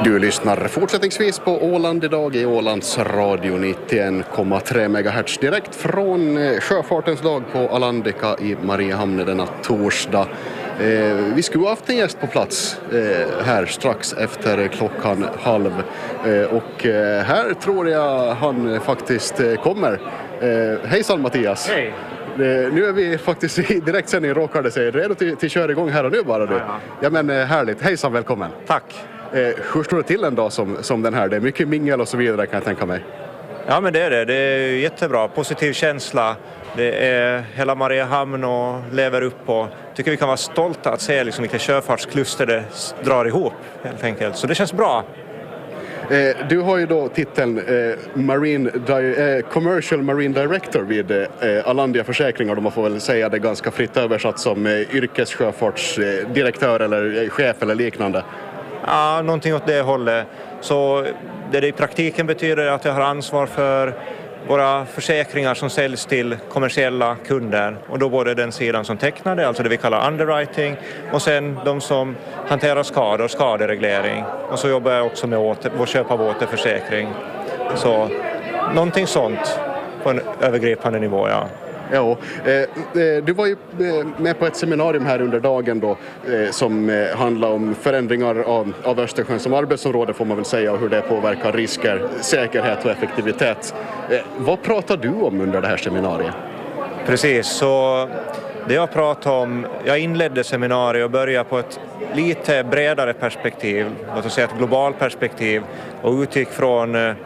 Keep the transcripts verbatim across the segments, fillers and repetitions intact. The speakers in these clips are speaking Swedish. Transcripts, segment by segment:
Du lyssnar fortsättningsvis på Åland idag i Ålands radio nittioen komma tre megahertz direkt från sjöfartens dag på Alandica i Mariehamn denna torsdag. Eh, vi skulle ha haft en gäst på plats eh, här strax efter klockan halv eh, och eh, här tror jag han faktiskt eh, kommer. Eh, hejsan Mattias! Hej! Eh, nu är vi faktiskt i direktsändning, råkade sig redo till, till köra igång här och nu bara du. Ja, ja. ja men eh, härligt, hejsan, välkommen! Tack! Eh, hur står det till en dag som, som den här? Det är mycket mingel och så vidare kan jag tänka mig. Ja men det är det, det är jättebra, positiv känsla. Det är hela Mariehamn och lever upp och tycker vi kan vara stolta att se liksom vilka sjöfartskluster det drar ihop helt enkelt. Så det känns bra. Eh, du har ju då titeln eh, Marine Di- eh, Commercial Marine Director vid eh, Alandia Försäkringar. Man får väl säga det ganska fritt översatt som eh, yrkessjöfartsdirektör eller eh, chef eller liknande. Ja, någonting åt det hållet. Så det, det i praktiken betyder att jag har ansvar för våra försäkringar som säljs till kommersiella kunder. Och då både den sidan som tecknar det, alltså det vi kallar underwriting, och sen de som hanterar skador, skadereglering. Och så jobbar jag också med åter, vår köp av återförsäkring. Så någonting sånt på en övergripande nivå, ja. Ja, eh, du var ju med på ett seminarium här under dagen då eh, som eh, handlar om förändringar av, av Östersjön som arbetsområde får man väl säga och hur det påverkar risker, säkerhet och effektivitet. Eh, vad pratar du om under det här seminariet? Precis, så det jag pratade om, jag inledde seminariet och började på ett lite bredare perspektiv, låt oss säga ett globalt perspektiv, och utgick från eh,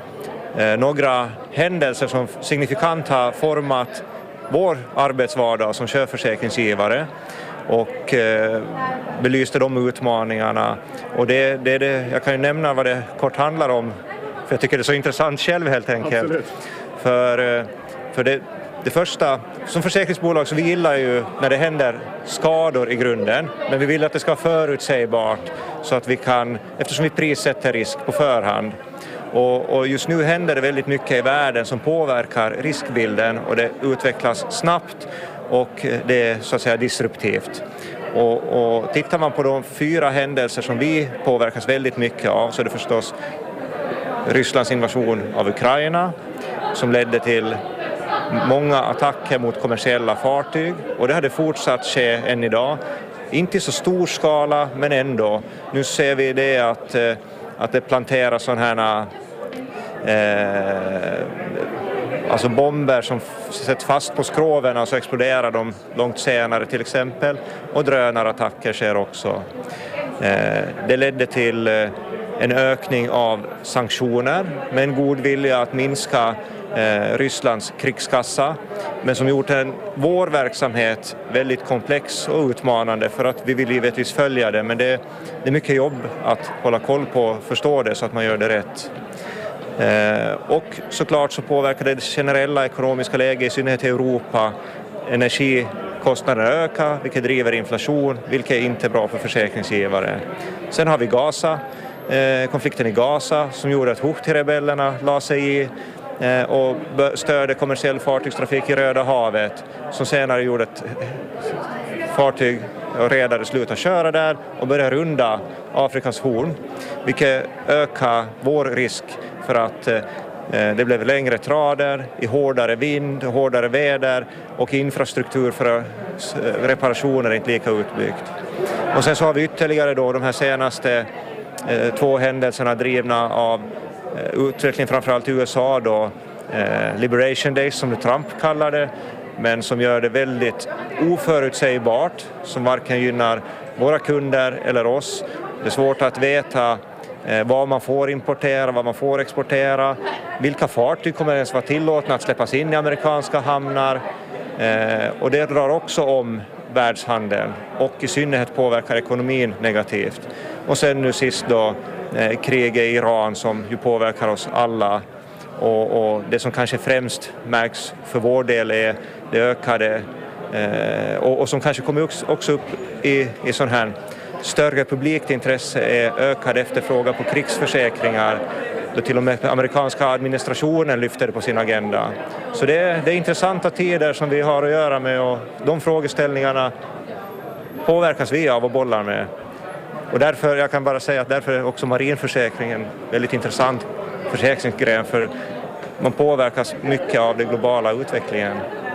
några händelser som signifikant har format vår arbetsvardag som sjöförsäkringsgivare och eh, belyste de utmaningarna. Och det, det, det, jag kan ju nämna vad det kort handlar om, för jag tycker det är så intressant själv helt enkelt. Absolut. För, för det, det första, som försäkringsbolag så vi gillar ju när det händer skador i grunden, men vi vill att det ska vara förutsägbart så att vi kan, eftersom vi prissätter risk på förhand. Och, och just nu händer det väldigt mycket i världen som påverkar riskbilden och det utvecklas snabbt och det är så att säga disruptivt. Och, och tittar man på de fyra händelser som vi påverkas väldigt mycket av så är det förstås Rysslands invasion av Ukraina som ledde till många attacker mot kommersiella fartyg och det hade fortsatt ske än idag. Inte i så stor skala men ändå. Nu ser vi det att att det planteras sådana här eh, alltså bomber som sätts fast på skroven och så exploderar de långt senare till exempel. Och drönarattacker sker också. Eh, det ledde till eh, en ökning av sanktioner med en god vilja att minska eh, Rysslands krigskassa. Men som gjort en, vår verksamhet väldigt komplex och utmanande för att vi vill givetvis följa det. Men det, det är mycket jobb att hålla koll på och förstå det så att man gör det rätt. Eh, och såklart så påverkar det det generella ekonomiska läget i synnerhet i Europa. Energikostnaderna ökar, vilket driver inflation, vilket är inte bra för försäkringsgivare. Sen har vi Gaza, eh, konflikten i Gaza som gjorde att Houthi-rebellerna la sig i och störde kommersiell fartygstrafik i Röda havet som senare gjorde att fartyg och redare slutade köra där och började runda Afrikas horn, vilket ökar vår risk för att eh, det blev längre trader i hårdare vind, hårdare väder och infrastruktur för reparationer är inte lika utbyggt. Och sen så har vi ytterligare då de här senaste eh, två händelserna drivna av utvecklingen framförallt i U S A då, eh, Liberation Days som Trump kallar det, men som gör det väldigt oförutsägbart, som varken gynnar våra kunder eller oss. Det är svårt att veta eh, vad man får importera, vad man får exportera, vilka fartyg kommer ens vara tillåtna att släppas in i amerikanska hamnar eh, och det drar också om världshandeln och i synnerhet påverkar ekonomin negativt. Och sen nu sist då eh, kriget i Iran som ju påverkar oss alla och, och det som kanske främst märks för vår del är det ökade eh, och, och som kanske kommer också, också upp i, i sån här större publikt intresse är ökad efterfrågan på krigsförsäkringar då till och med amerikanska administrationen lyfter det på sin agenda. Så det är, det är intressanta tider som vi har att göra med och de frågeställningarna påverkas vi av och bollar med. Och därför, jag kan bara säga att därför är också marinförsäkringen väldigt intressant försäkringsgren, för man påverkas mycket av den globala utvecklingen.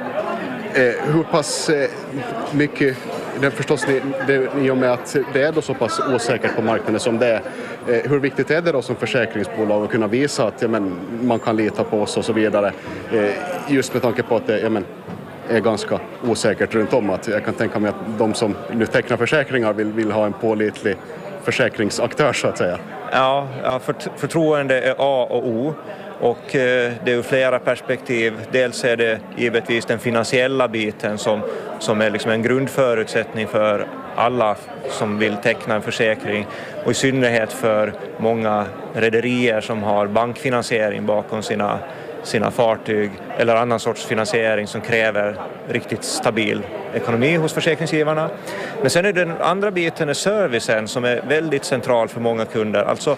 Eh, hur pass eh, mycket, det är förstås det, det, i och med att det är då så pass osäkert på marknaden som det är, eh, hur viktigt är det då som försäkringsbolag att kunna visa att ja, men, man kan lita på oss och så vidare, eh, just med tanke på att det ja, men, är ganska osäkert runt om. Att jag kan tänka mig att de som nu tecknar försäkringar vill, vill ha en pålitlig försäkringsaktör så att säga. Ja, ja för, förtroende är A och O. Och eh, det är ur flera perspektiv. Dels är det givetvis den finansiella biten som, som är liksom en grundförutsättning för alla som vill teckna en försäkring. Och i synnerhet för många rederier som har bankfinansiering bakom sina, sina fartyg eller annan sorts finansiering som kräver riktigt stabil ekonomi hos försäkringsgivarna. Men sen är den andra biten är servicen som är väldigt central för många kunder. Alltså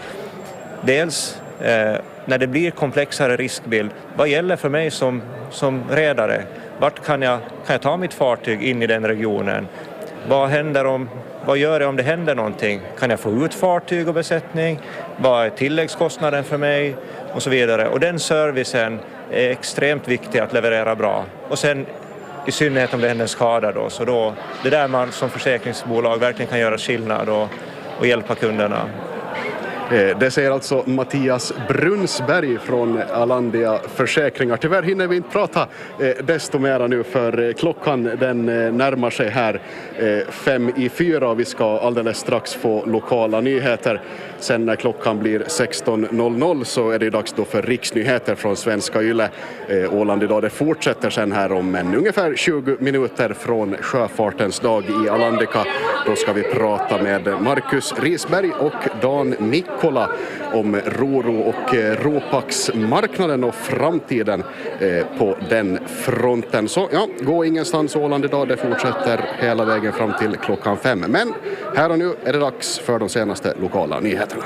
dels eh, när det blir komplexare riskbild, vad gäller för mig som, som redare? Vart kan jag, kan jag ta mitt fartyg in i den regionen? Vad händer om, vad gör jag om det händer någonting? Kan jag få ut fartyg och besättning? Vad är tilläggskostnaden för mig? Och så vidare. Och den servicen är extremt viktig att leverera bra. Och sen i synnerhet om det händer en skada då. Så då, det är där man som försäkringsbolag verkligen kan göra skillnad och, och hjälpa kunderna. Det säger alltså Mattias Brunsberg från Alandia Försäkringar. Tyvärr hinner vi inte prata desto mera nu, för klockan den närmar sig här fem i fyra och vi ska alldeles strax få lokala nyheter. Sen när klockan blir sexton noll noll så är det dags då för riksnyheter från Svenska Yle. Åland idag, det fortsätter sen här om en ungefär tjugo minuter från Sjöfartens dag i Alandika. Då ska vi prata med Marcus Risberg och Dan Mikkola om Roro och Ropax-marknaden och framtiden på den fronten. Så ja, gå ingenstans Åland idag, det fortsätter hela vägen fram till klockan fem. Men här och nu är det dags för de senaste lokala nyheterna.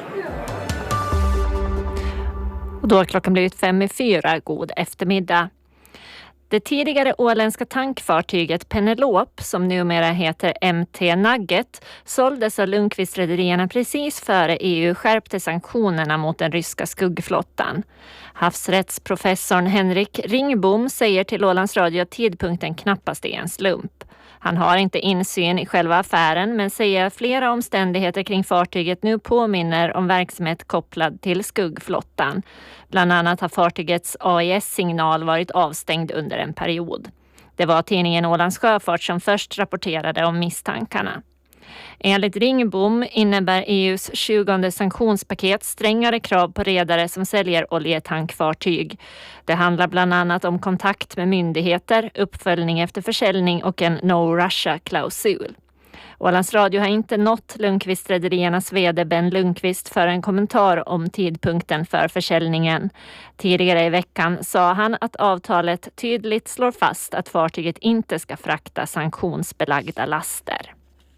Och då har klockan blivit fem i fyra. God eftermiddag. Det tidigare åländska tankfartyget Penelope, som numera heter M T Nugget, såldes av Lundqvist-rederierna precis före E U skärpte sanktionerna mot den ryska skuggflottan. Havsrättsprofessorn Henrik Ringbom säger till Ålands Radio att tidpunkten knappast är en slump. Han har inte insyn i själva affären, men säger att flera omständigheter kring fartyget nu påminner om verksamhet kopplad till skuggflottan. Bland annat har fartygets A I S-signal varit avstängd under en period. Det var tidningen Ålands Sjöfart som först rapporterade om misstankarna. Enligt Ringbom innebär E U:s tjugonde sanktionspaket strängare krav på redare som säljer oljetankfartyg. Det handlar bland annat om kontakt med myndigheter, uppföljning efter försäljning och en No Russia-klausul. Ålands Radio har inte nått Lundqvist-rederiernas vd Ben Lundqvist för en kommentar om tidpunkten för försäljningen. Tidigare i veckan sa han att avtalet tydligt slår fast att fartyget inte ska frakta sanktionsbelagda laster.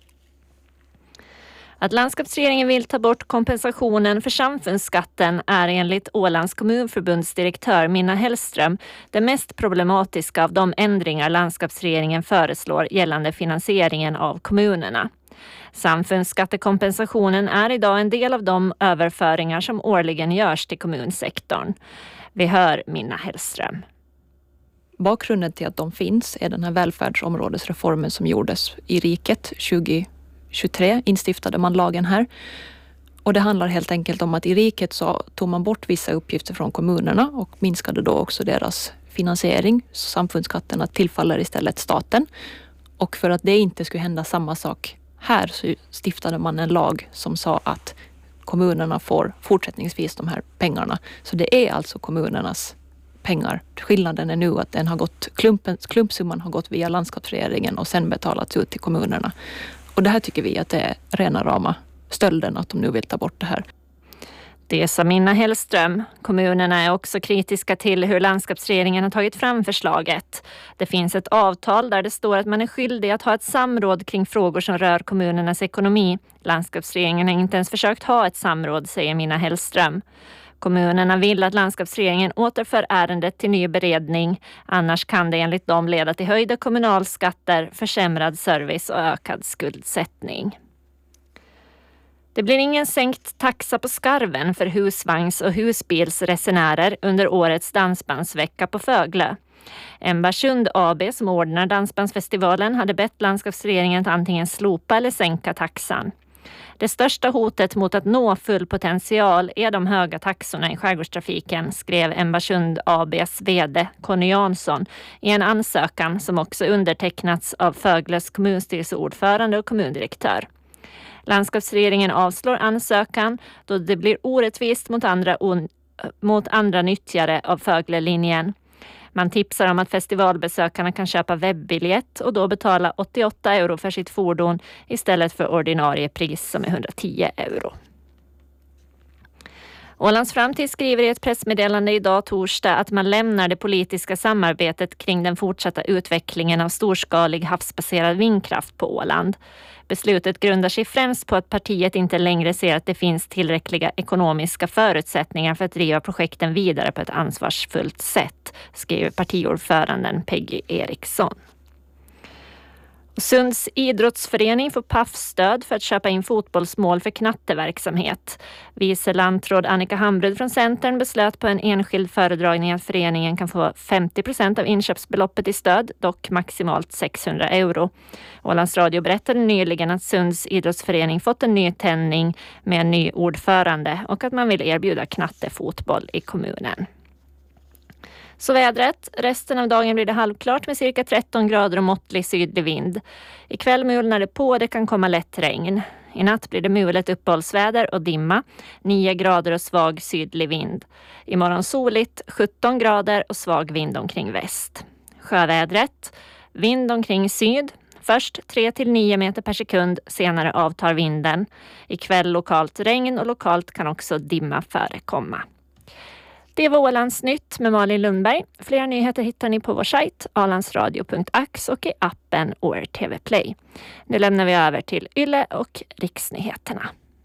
Att landskapsregeringen vill ta bort kompensationen för samfundsskatten är enligt Ålands kommunförbundsdirektör Minna Hellström det mest problematiska av de ändringar landskapsregeringen föreslår gällande finansieringen av kommunerna. Samfundsskattekompensationen är idag en del av de överföringar som årligen görs till kommunsektorn. Vi hör Minna Hellström. Bakgrunden till att de finns är den här välfärdsområdesreformen som gjordes i riket tjugo tjugotre, instiftade man lagen här. Och det handlar helt enkelt om att i riket så tog man bort vissa uppgifter från kommunerna och minskade då också deras finansiering. Samfundsskatterna tillfaller istället staten. Och för att det inte skulle hända samma sak här så stiftade man en lag som sa att kommunerna får fortsättningsvis de här pengarna. Så det är alltså kommunernas pengar. Skillnaden är nu att den har gått, klumpen, klumpsumman har gått via landskapsregeringen och sen betalats ut till kommunerna. Och det här tycker vi att det är rena rama stölden att de nu vill ta bort det här. Det sa Minna Hellström. Kommunerna är också kritiska till hur landskapsregeringen har tagit fram förslaget. Det finns ett avtal där det står att man är skyldig att ha ett samråd kring frågor som rör kommunernas ekonomi. Landskapsregeringen har inte ens försökt ha ett samråd, säger Minna Hellström. Kommunerna vill att landskapsregeringen återför ärendet till ny beredning. Annars kan det enligt dem leda till höjda kommunalskatter, försämrad service och ökad skuldsättning. Det blir ingen sänkt taxa på Skarven för husvagns- och husbilsresenärer under årets dansbandsvecka på Föglö. Embarsund A B som ordnar dansbandsfestivalen hade bett landskapsregeringen att antingen slopa eller sänka taxan. Det största hotet mot att nå full potential är de höga taxorna i skärgårdstrafiken, skrev Embarsund A B:s vd Conny Jansson i en ansökan som också undertecknats av Föglös kommunstyrelseordförande och kommundirektör. Landskapsregeringen avslår ansökan då det blir orättvist mot andra, on- mot andra nyttjare av Föglölinjen. Man tipsar om att festivalbesökarna kan köpa webbiljett och då betala åttioåtta euro för sitt fordon istället för ordinarie pris som är hundratio euro. Ålands Framtid skriver i ett pressmeddelande idag torsdag att man lämnar det politiska samarbetet kring den fortsatta utvecklingen av storskalig havsbaserad vindkraft på Åland. Beslutet grundar sig främst på att partiet inte längre ser att det finns tillräckliga ekonomiska förutsättningar för att driva projekten vidare på ett ansvarsfullt sätt, skriver partiordföranden Peggy Eriksson. Sunds idrottsförening får P A F-stöd för att köpa in fotbollsmål för knatteverksamhet. Vice landråd Annika Hambrud från Centern beslöt på en enskild föredragning att föreningen kan få femtio procent av inköpsbeloppet i stöd, dock maximalt sexhundra euro. Ålands Radio berättade nyligen att Sunds idrottsförening fått en ny tändning med en ny ordförande och att man vill erbjuda knattefotboll i kommunen. Så vädret. Resten av dagen blir det halvklart med cirka tretton grader och måttlig sydlig vind. Ikväll mulnar det på och det kan komma lätt regn. I natt blir det mulet uppehållsväder och dimma. nio grader och svag sydlig vind. Imorgon soligt, sjutton grader och svag vind omkring väst. Sjövädret. Vind omkring syd. Först tre till nio meter per sekund, senare avtar vinden. Ikväll lokalt regn och lokalt kan också dimma förekomma. Det var Ålands nytt med Malin Lundberg. Fler nyheter hittar ni på vår sajt alandsradio punkt ax och i appen O R T V Play. Nu lämnar vi över till Yle och riksnyheterna.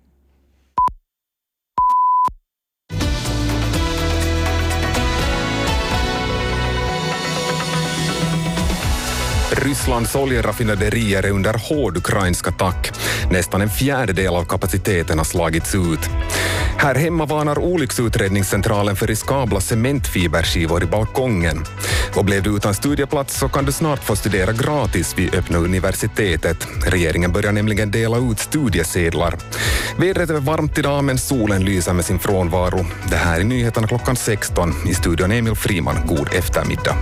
Rysslands oljeraffinaderier är under hård ukrainsk attack. Nästan en fjärdedel av kapaciteten har slagits ut. Här hemma varnar olycksutredningscentralen för riskabla cementfiberskivor i balkongen. Och blev du utan studieplats så kan du snart få studera gratis vid öppna universitetet. Regeringen börjar nämligen dela ut studiesedlar. Vädret är varmt idag men solen lyser med sin frånvaro. Det här är nyheterna klockan sexton. I studion Emil Friman. God eftermiddag.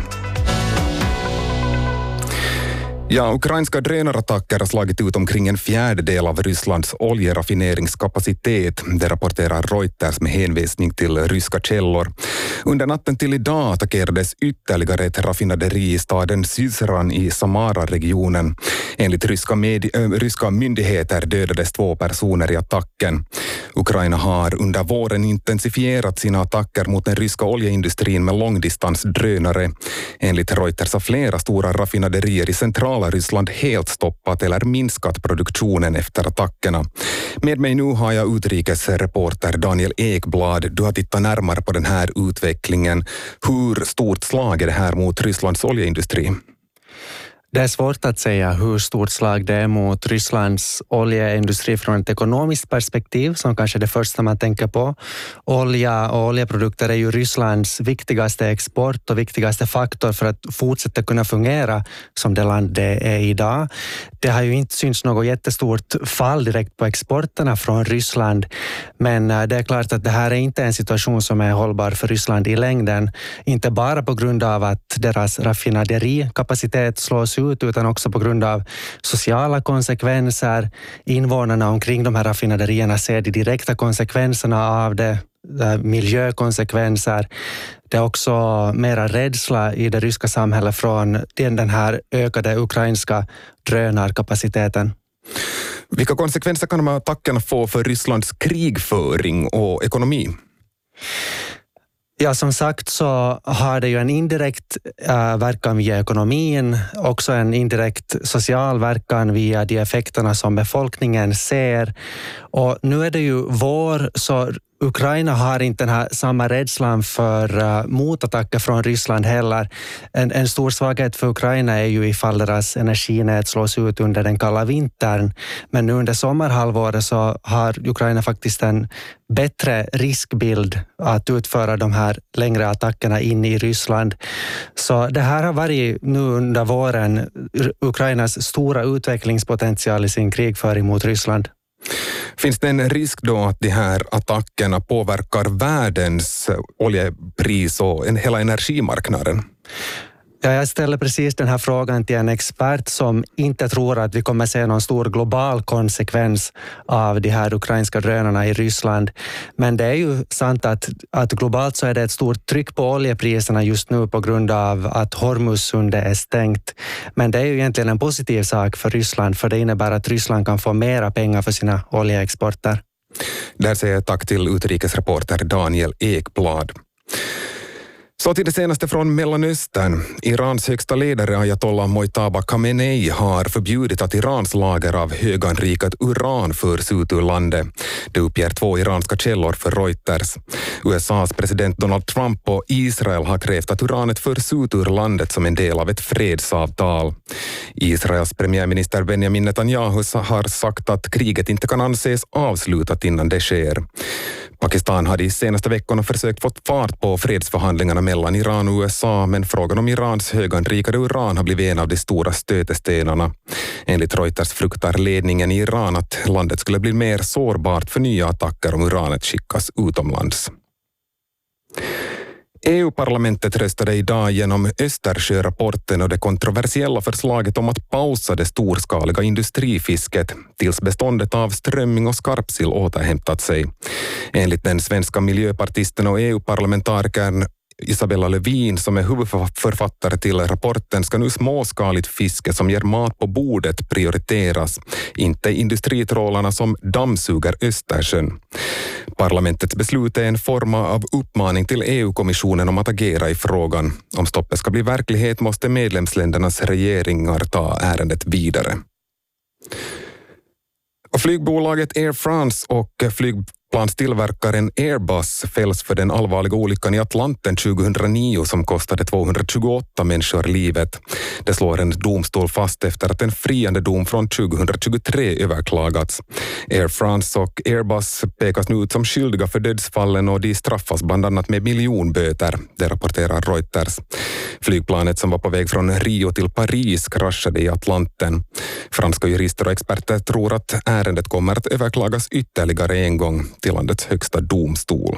Ja, ukrainska drönarattacker har slagit ut omkring en fjärdedel av Rysslands oljeraffineringskapacitet. Det rapporterar Reuters med hänvisning till ryska källor. Under natten till idag attackerades ytterligare ett raffinaderi i staden Syzran i Samara-regionen. Enligt ryska, med- äh, ryska myndigheter dödades två personer i attacken. Ukraina har under våren intensifierat sina attacker mot den ryska oljeindustrin med långdistansdrönare. Enligt Reuters har flera stora raffinaderier i centrala Ryssland helt stoppat eller minskat produktionen efter attackerna. Med mig nu har jag utrikesreporter Daniel Ekblad. Du har tittat närmare på den här utvecklingen. Hur stort slag är det här mot Rysslands oljeindustri? Det är svårt att säga hur stort slag det är mot Rysslands oljeindustri från ett ekonomiskt perspektiv, som kanske är det första man tänker på. Olja och oljeprodukter är ju Rysslands viktigaste export och viktigaste faktor för att fortsätta kunna fungera som det land det är idag. Det har ju inte synts något jättestort fall direkt på exporterna från Ryssland, men det är klart att det här är inte en situation som är hållbar för Ryssland i längden. Inte bara på grund av att deras raffinaderikapacitet slås ut, utan också på grund av sociala konsekvenser. Invånarna omkring de här raffinaderierna ser de direkta konsekvenserna av det, miljökonsekvenser. Det är också mera rädsla i det ryska samhället från den här ökade ukrainska drönarkapaciteten. Vilka konsekvenser kan de här attackerna få för Rysslands krigföring och ekonomi? Ja, som sagt så har det ju en indirekt äh, verkan via ekonomin, också en indirekt social verkan via de effekterna som befolkningen ser. Och nu är det ju vår, så Ukraina har inte den här samma rädslan för uh, motattacker från Ryssland heller. En, en stor svaghet för Ukraina är ju ifall deras energinät slås ut under den kalla vintern. Men nu under sommarhalvåret så har Ukraina faktiskt en bättre riskbild att utföra de här längre attackerna in i Ryssland. Så det här har varit nu under våren Ukrainas stora utvecklingspotential i sin krigföring mot Ryssland. Finns det en risk då att de här attackerna påverkar världens oljepris och en hela energimarknaden? Ja, jag ställer precis den här frågan till en expert som inte tror att vi kommer se någon stor global konsekvens av de här ukrainska drönarna i Ryssland. Men det är ju sant att, att globalt så är det ett stort tryck på oljepriserna just nu på grund av att Hormuzsundet är stängt. Men det är ju egentligen en positiv sak för Ryssland, för det innebär att Ryssland kan få mera pengar för sina oljeexporter. Där säger jag tack till utrikesreporter Daniel Ekblad. Så till det senaste från Mellanöstern. Irans högsta ledare Ayatollah Mojtaba Khamenei har förbjudit att Irans lager av höganrikat uran förs ut ur landet. Det uppger två iranska källor för Reuters. U S A:s president Donald Trump och Israel har krävt att uranet förs ut ur landet som en del av ett fredsavtal. Israels premiärminister Benjamin Netanyahu har sagt att kriget inte kan anses avslutat innan det sker. Pakistan har de senaste veckorna försökt få fart på fredsförhandlingarna mellan Iran och U S A, men frågan om Irans höganrikade uran har blivit en av de stora stötestenarna. Enligt Reuters fruktar ledningen i Iran att landet skulle bli mer sårbart för nya attacker om uranet skickas utomlands. E U-parlamentet röstade idag genom Östersjörapporten och det kontroversiella förslaget om att pausa det storskaliga industrifisket tills beståndet av strömming och skarpsill återhämtat sig. Enligt den svenska miljöpartisten och E U-parlamentarikern Isabella Lövin, som är huvudförfattare till rapporten, ska nu småskaligt fiske som ger mat på bordet prioriteras, inte industritrålarna som dammsuger Östersjön. Parlamentets beslut är en form av uppmaning till E U-kommissionen om att agera i frågan. Om stoppet ska bli verklighet måste medlemsländernas regeringar ta ärendet vidare. Och flygbolaget Air France och flygplanstillverkaren Airbus fälls för den allvarliga olyckan i Atlanten tjugohundranio som kostade tvåhundratjugoåtta människor livet. Det slår en domstol fast efter att en friande dom från tjugohundratjugotre överklagats. Air France och Airbus pekas nu ut som skyldiga för dödsfallen och de straffas bland annat med miljonböter, det rapporterar Reuters. Flygplanet som var på väg från Rio till Paris kraschade i Atlanten. Franska jurister och experter tror att ärendet kommer att överklagas ytterligare en gång till landets högsta domstol.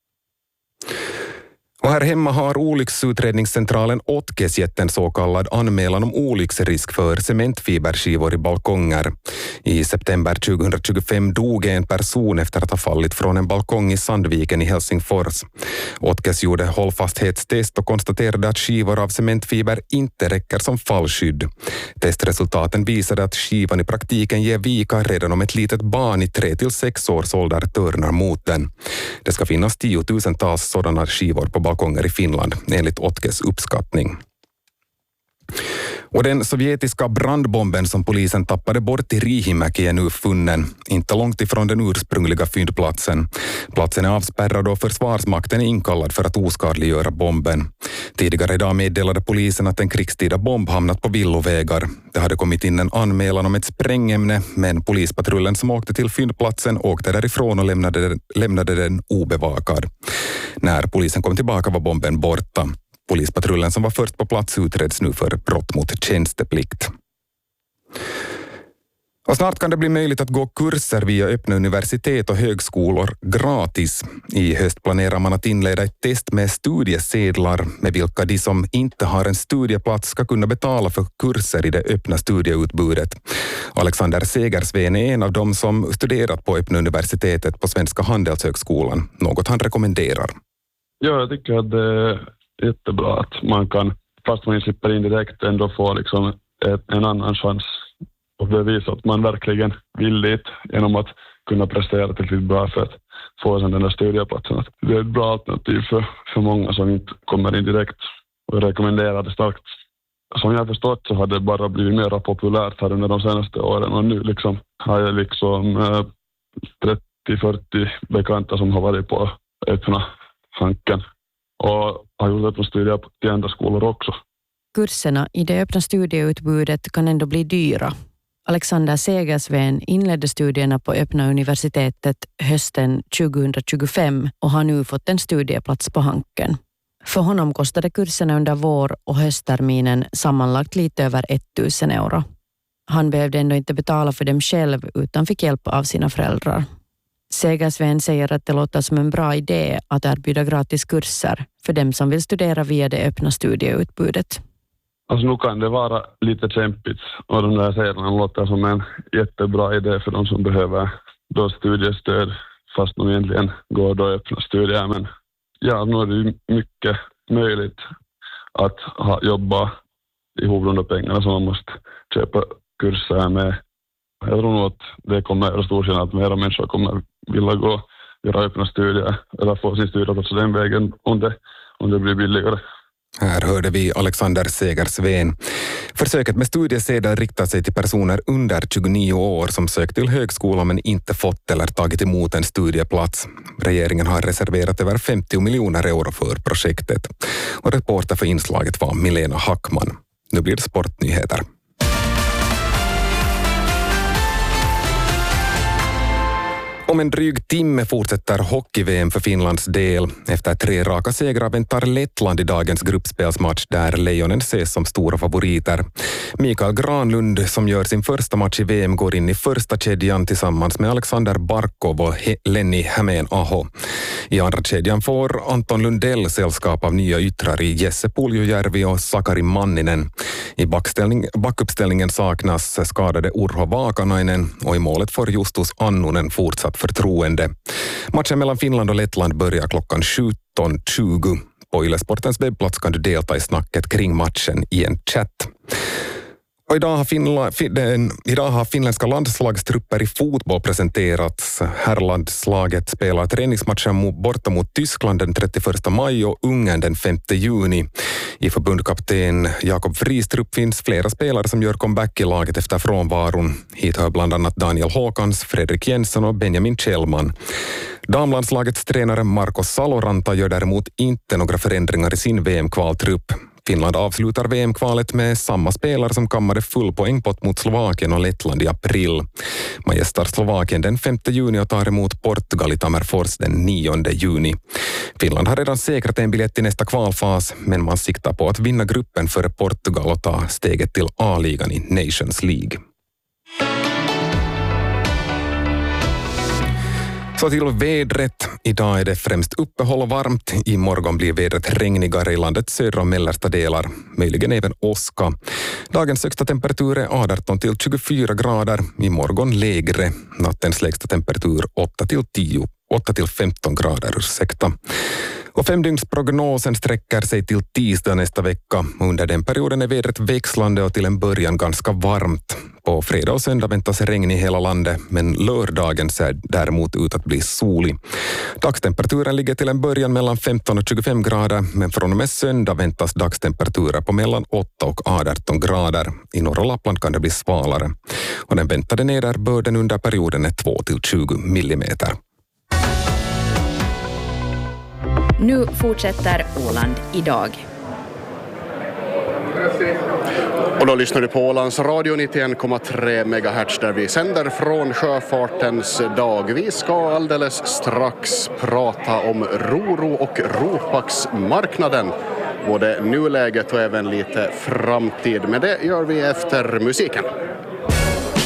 Och här hemma har olycksutredningscentralen Otkes gett en så kallad anmälan om olycksrisk för cementfiberskivor i balkonger. I september tjugohundratjugofem dog en person efter att ha fallit från en balkong i Sandviken i Helsingfors. Otkes gjorde hållfasthetstest och konstaterade att skivor av cementfiber inte räcker som fallskydd. Testresultaten visade att skivan i praktiken ger vika redan om ett litet barn i tre till sex års ålder törnar mot den. Det ska finnas tiotusentals sådana skivor på balkonger i Finland, enligt Otkes uppskattning. Och den sovjetiska brandbomben som polisen tappade bort i Riihimäki är nu funnen, inte långt ifrån den ursprungliga fyndplatsen. Platsen är avspärrad och försvarsmakten är inkallad för att oskadliggöra bomben. Tidigare idag meddelade polisen att en krigstida bomb hamnat på villovägar. Det hade kommit in en anmälan om ett sprängämne, men polispatrullen som åkte till fyndplatsen åkte därifrån och lämnade den, lämnade den obevakad. När polisen kom tillbaka var bomben borta. Polispatrullen som var först på plats utreds nu för brott mot tjänsteplikt. Och snart kan det bli möjligt att gå kurser via öppna universitet och högskolor gratis. I höst planerar man att inleda ett test med studiesedlar med vilka de som inte har en studieplats ska kunna betala för kurser i det öppna studieutbudet. Alexander Segersven är en av dem som studerat på öppna universitetet på Svenska Handelshögskolan, något han rekommenderar. Ja, jag tycker att det är jättebra att man kan, fast man slipper in direkt, ändå få liksom ett, en annan chans och bevisa att man verkligen vill dit genom att kunna prestera tillräckligt bra för att få den där studieplatsen. Det är ett bra alternativ för, för många som inte kommer in direkt, och jag rekommenderar det starkt. Som jag har förstått så har det bara blivit mer populärt här under de senaste åren, och nu liksom har jag liksom eh, till fyrtio bekanta som har varit på öppna hanken och har gjort öppna studier till andra skolor också. Kurserna i det öppna studieutbudet kan ändå bli dyra. Alexander Segersven inledde studierna på öppna universitetet hösten tjugohundratjugofem och har nu fått en studieplats på hanken. För honom kostade kurserna under vår- och höstterminen sammanlagt lite över tusen euro. Han behövde ändå inte betala för dem själv utan fick hjälp av sina föräldrar. Segersven säger att det låter som en bra idé att erbjuda gratis kurser för dem som vill studera via det öppna studieutbudet. Alltså nu kan det vara lite kämpigt och de där serierna låter som en jättebra idé för de som behöver då studiestöd fast de egentligen går då öppna studier. Men ja, nu är det mycket möjligt att ha, jobba ihop de där pengarna som man måste köpa kurser med. Jag tror nog att det kommer att göra stor skillnad att mera människor kommer vilja gå göra öppna studier eller få sin studieplats den vägen om det, om det blir billigare. Här hörde vi Alexander Segersven. Försöket med studiesedel riktar sig till personer under tjugonio år som sökt till högskolan men inte fått eller tagit emot en studieplats. Regeringen har reserverat över femtio miljoner euro för projektet. Och reporter för inslaget var Milena Hackman. Nu blir det sportnyheter. Om en dryg timme fortsätter hockey-V M för Finlands del. Efter tre raka segrar väntar Lettland i dagens gruppspelsmatch där Lejonen ses som stora favoriter. Mikael Granlund som gör sin första match i V M går in i första kedjan tillsammans med Alexander Barkov och He- Lenny Hämeen-Aho. I andra kedjan får Anton Lundell sällskap av nya yttrar i Jesse Puljujärvi och Sakari Manninen. I backställning, backuppställningen saknas skadade Urho Vaakanainen och i målet får Justus Annunen fortsatt förtroende. Matchen mellan Finland och Lettland börjar klockan sjutton tjugo. På Yle Sportens webbplats kan du delta i snacket kring matchen i en chatt. Och idag har, Finla, den, idag har finländska landslagstrupper i fotboll presenterats. Herrlandslaget spelar träningsmatchen borta mot Tyskland den trettioförsta maj och Ungern den femte juni. I förbundkapten Jakob Fries trupp finns flera spelare som gör comeback i laget efter frånvaron. Hit hör bland annat Daniel Håkans, Fredrik Jensen och Benjamin Kjellman. Damlandslagets tränare Marko Saloranta gör däremot inte några förändringar i sin V M-kvaltrupp. Finland avslutar V M-kvalet med samma spelare som kammade full poängpott mot Slovakien och Lettland i april. Man gästar Slovakien den femte juni och tar emot Portugal i Tammerfors den nionde juni. Finland har redan säkrat en biljett i nästa kvalfas, men man siktar på att vinna gruppen före Portugal och ta steget till A-ligan i Nations League. Så till vädret. Idag är det främst uppehåll och varmt. Imorgon blir vädret regnigare i landets södra och mellersta delar. Möjligen även åska. Dagens högsta temperatur är arton till tjugofyra grader. Imorgon lägre. Nattens lägsta temperatur åtta till tio. åtta till femton grader, ursäkta. Och femdygnsprognosen sträcker sig till tisdag nästa vecka. Under den perioden är vädret växlande och till en början ganska varmt. På fredag och söndag väntas regn i hela landet, men lördagen ser däremot ut att bli solig. Dagstemperaturen ligger till en början mellan femton och tjugofem grader, men från och med söndag väntas dagstemperaturer på mellan åtta och arton grader. I norra Lappland kan det bli svalare. Och den väntade nederbörden under perioden är två till tjugo millimeter. Nu fortsätter Åland idag. Och då lyssnar du på Ålands radio nittioen komma tre megahertz där vi sänder från Sjöfartens dag. Vi ska alldeles strax prata om Roro och Ropax-marknaden. Både nuläget och även lite framtid. Men det gör vi efter musiken.